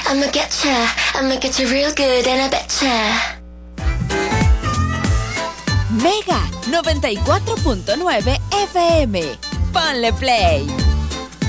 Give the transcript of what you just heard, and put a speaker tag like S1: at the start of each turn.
S1: I'ma get you real good and I betcha.
S2: Mega 94.9 FM. Ponle play.